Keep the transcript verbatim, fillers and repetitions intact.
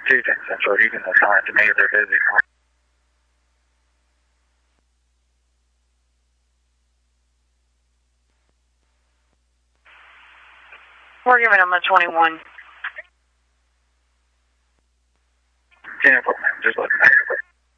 Two ten Central, you can assign to me if they're busy. We're giving them a twenty-one. ten four, ma'am. Just let me know.